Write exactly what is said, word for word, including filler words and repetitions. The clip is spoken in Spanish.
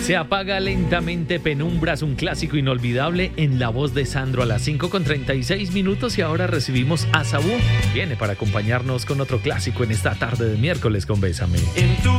Se apaga lentamente Penumbras, un clásico inolvidable en la voz de Sandro a las cinco con treinta y seis minutos y ahora recibimos a Sabú. Viene para acompañarnos con otro clásico en esta tarde de miércoles con Bésame. En tu